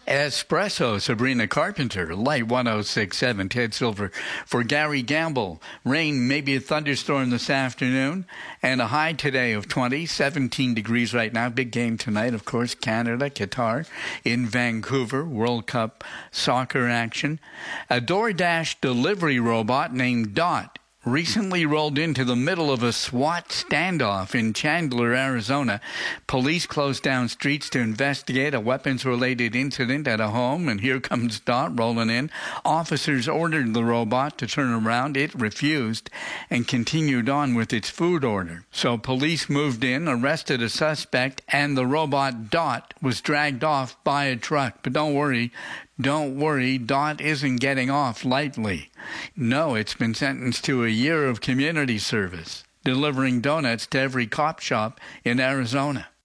Espresso, Sabrina Carpenter. Light 106.7, Ted Silver for Gary Gamble. Rain, maybe a thunderstorm this afternoon. And a high today of 20, 17 degrees right now. Big game tonight, of course, Canada, Qatar in Vancouver. World Cup soccer action. A DoorDash delivery robot named Dot recently rolled into the middle of a SWAT standoff in Chandler, Arizona. Police closed down streets to investigate a weapons-related incident at a home, and here comes Dot rolling in. Officers ordered the robot to turn around. It refused and continued on with its food order. So police moved in, arrested a suspect, and the robot Dot was dragged off by a truck. But don't worry, Dot isn't getting off lightly. No, it's been sentenced to a year of community service, delivering donuts to every cop shop in Arizona.